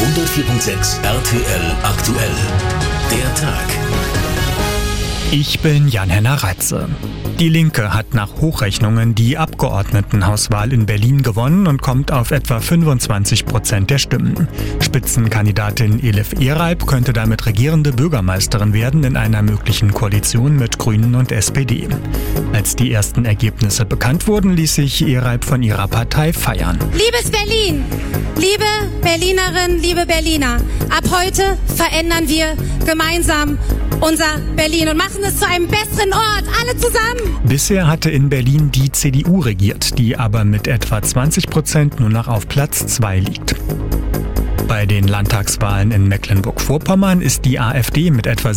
104.6 RTL aktuell. Der Tag. Ich bin Jan-Henner Ratze. Die Linke hat nach Hochrechnungen die Abgeordnetenhauswahl in Berlin gewonnen und kommt auf etwa 25% der Stimmen. Spitzenkandidatin Elif Ereib könnte damit regierende Bürgermeisterin werden in einer möglichen Koalition mit Grünen und SPD. Als die ersten Ergebnisse bekannt wurden, ließ sich Ereib von ihrer Partei feiern. Liebes Berlin, liebe Berlinerinnen, liebe Berliner, ab heute verändern wir gemeinsam unser Berlin und machen es zu einem besseren Ort, alle zusammen. Bisher hatte in Berlin die CDU regiert, die aber mit etwa 20% nur noch auf Platz 2 liegt. Bei den Landtagswahlen in Mecklenburg-Vorpommern ist die AfD mit etwa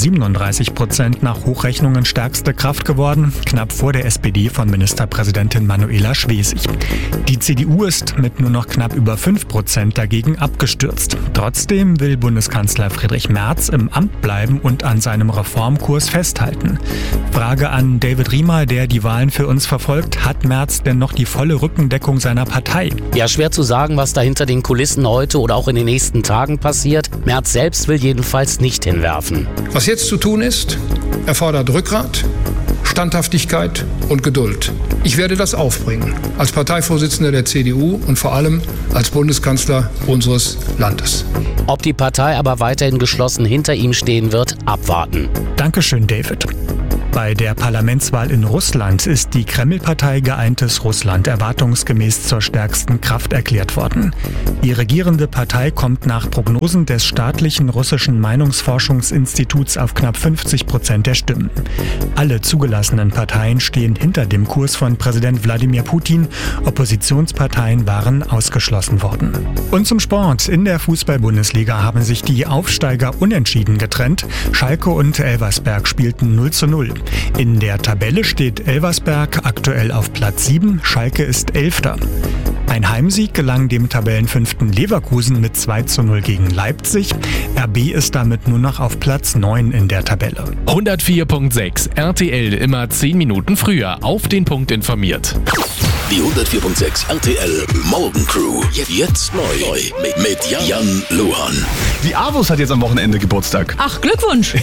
37% nach Hochrechnungen stärkste Kraft geworden, knapp vor der SPD von Ministerpräsidentin Manuela Schwesig. Die CDU ist mit nur noch knapp über 5% dagegen abgestürzt. Trotzdem will Bundeskanzler Friedrich Merz im Amt bleiben und an seinem Reformkurs festhalten. Frage an David Riemer, der die Wahlen für uns verfolgt: Hat Merz denn noch die volle Rückendeckung seiner Partei? Ja, schwer zu sagen, was da hinter den Kulissen heute oder auch in den nächsten Tagen passiert. Merz selbst will jedenfalls nicht hinwerfen. Was jetzt zu tun ist, erfordert Rückgrat, Standhaftigkeit und Geduld. Ich werde das aufbringen, als Parteivorsitzender der CDU und vor allem als Bundeskanzler unseres Landes. Ob die Partei aber weiterhin geschlossen hinter ihm stehen wird, abwarten. Dankeschön, David. Bei der Parlamentswahl in Russland ist die Kreml-Partei Geeintes Russland erwartungsgemäß zur stärksten Kraft erklärt worden. Die regierende Partei kommt nach Prognosen des staatlichen russischen Meinungsforschungsinstituts auf knapp 50% der Stimmen. Alle zugelassenen Parteien stehen hinter dem Kurs von Präsident Wladimir Putin. Oppositionsparteien waren ausgeschlossen worden. Und zum Sport. In der Fußball-Bundesliga haben sich die Aufsteiger unentschieden getrennt. Schalke und Elversberg spielten 0:0. In der Tabelle steht Elversberg aktuell auf Platz 7, Schalke ist 11. Ein Heimsieg gelang dem Tabellenfünften Leverkusen mit 2:0 gegen Leipzig. RB ist damit nur noch auf Platz 9 in der Tabelle. 104.6 RTL, immer 10 Minuten früher auf den Punkt informiert. Die 104.6 RTL Morgencrew. Jetzt neu mit Jan Luhan. Die AWUS hat jetzt am Wochenende Geburtstag. Ach, Glückwunsch!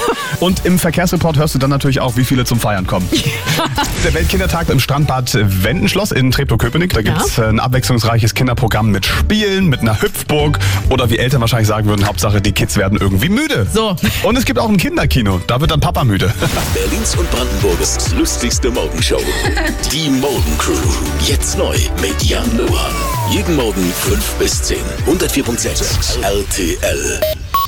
Und im Verkehrsreport hörst du dann natürlich auch, wie viele zum Feiern kommen. Der Weltkindertag im Strandbad Wendenschloss in Treptow-Köpenick. Da gibt es ein abwechslungsreiches Kinderprogramm mit Spielen, mit einer Hüpfburg oder wie Eltern wahrscheinlich sagen würden, Hauptsache die Kids werden irgendwie müde. So. Und es gibt auch ein Kinderkino. Da wird dann Papa müde. Berlins und Brandenburgs lustigste Morgenshow. Die Morgencrew. Jetzt neu mit Jan Luhan. Jeden Morgen 5 bis 10. 104.6 RTL.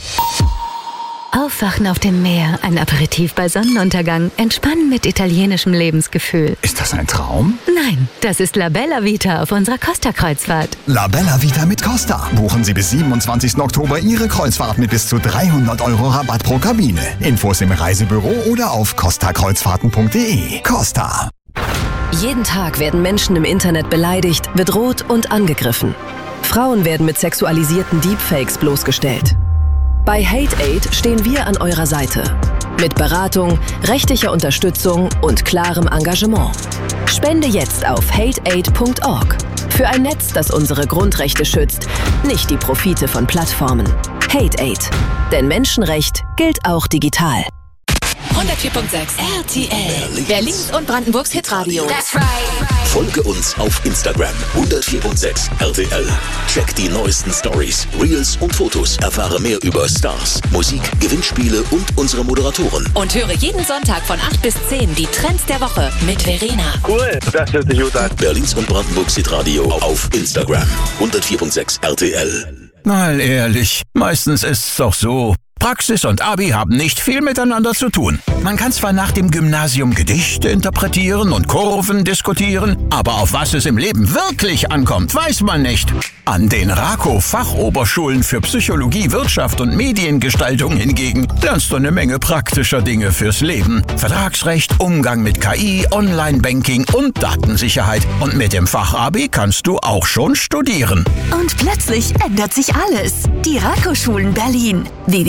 Aufwachen auf dem Meer, ein Aperitif bei Sonnenuntergang, entspannen mit italienischem Lebensgefühl. Ist das ein Traum? Nein, das ist La Bella Vita auf unserer Costa-Kreuzfahrt. La Bella Vita mit Costa. Buchen Sie bis 27. Oktober Ihre Kreuzfahrt mit bis zu 300 € Rabatt pro Kabine. Infos im Reisebüro oder auf costakreuzfahrten.de. Costa. Jeden Tag werden Menschen im Internet beleidigt, bedroht und angegriffen. Frauen werden mit sexualisierten Deepfakes bloßgestellt. Bei HateAid stehen wir an eurer Seite. Mit Beratung, rechtlicher Unterstützung und klarem Engagement. Spende jetzt auf hateaid.org. Für ein Netz, das unsere Grundrechte schützt, nicht die Profite von Plattformen. HateAid. Denn Menschenrecht gilt auch digital. 104.6 RTL. Berlins und Brandenburgs Hitradio. That's right. Folge uns auf Instagram 104.6 RTL. Check die neuesten Stories, Reels und Fotos. Erfahre mehr über Stars, Musik, Gewinnspiele und unsere Moderatoren. Und höre jeden Sonntag von 8 bis 10 die Trends der Woche mit Verena. Cool, das hört sich gut an. Berlins und Brandenburgs Hitradio auf Instagram 104.6 RTL. Mal ehrlich, meistens ist's doch so. Praxis und Abi haben nicht viel miteinander zu tun. Man kann zwar nach dem Gymnasium Gedichte interpretieren und Kurven diskutieren, aber auf was es im Leben wirklich ankommt, weiß man nicht. An den RAKO-Fachoberschulen für Psychologie, Wirtschaft und Mediengestaltung hingegen lernst du eine Menge praktischer Dinge fürs Leben. Vertragsrecht, Umgang mit KI, Online-Banking und Datensicherheit. Und mit dem Fachabi kannst du auch schon studieren. Und plötzlich ändert sich alles. Die RAKO-Schulen Berlin.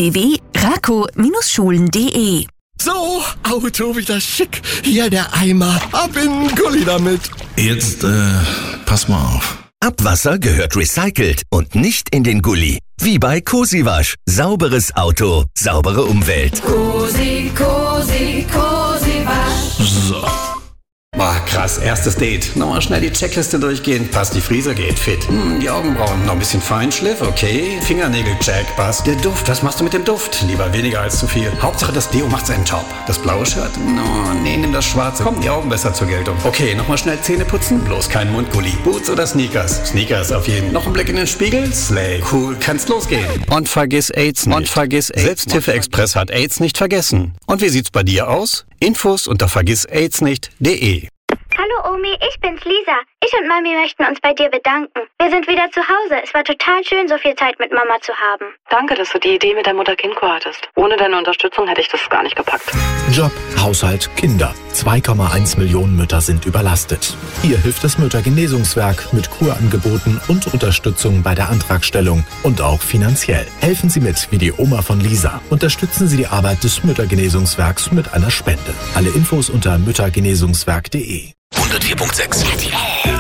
www.rako-schulen.de. So, Auto wieder schick. Hier der Eimer. Ab in den Gully damit. Jetzt, pass mal auf. Abwasser gehört recycelt und nicht in den Gully. Wie bei Cosi Wasch. Sauberes Auto, saubere Umwelt. Cosi, Cosi, Cosi Wasch. So. Boah, krass, erstes Date. Nochmal schnell die Checkliste durchgehen. Passt, die Frise geht, fit. Die Augenbrauen, noch ein bisschen Feinschliff, okay. Fingernägel, check, passt. Der Duft, was machst du mit dem Duft? Lieber weniger als zu viel. Hauptsache, das Deo macht seinen Job. Das blaue Shirt? No, nee, nimm das schwarze. Kommen die Augen besser zur Geltung. Okay, nochmal schnell Zähne putzen. Bloß kein Mundgulli. Boots oder Sneakers? Sneakers auf jeden. Noch ein Blick in den Spiegel? Slay. Cool, kannst losgehen. Und vergiss AIDS nicht. Und vergiss AIDS. Selbsthilfe-Express hat AIDS nicht vergessen. Und wie sieht's bei dir aus? Infos unter vergissaidsnicht.de. Hallo Omi, ich bin's Lisa. Ich und Mami möchten uns bei dir bedanken. Wir sind wieder zu Hause. Es war total schön, so viel Zeit mit Mama zu haben. Danke, dass du die Idee mit der Mutter-Kind-Kur hattest. Ohne deine Unterstützung hätte ich das gar nicht gepackt. Job, Haushalt, Kinder. 2,1 Millionen Mütter sind überlastet. Hier hilft das Müttergenesungswerk mit Kurangeboten und Unterstützung bei der Antragstellung und auch finanziell. Helfen Sie mit, wie die Oma von Lisa. Unterstützen Sie die Arbeit des Müttergenesungswerks mit einer Spende. Alle Infos unter müttergenesungswerk.de. 104.6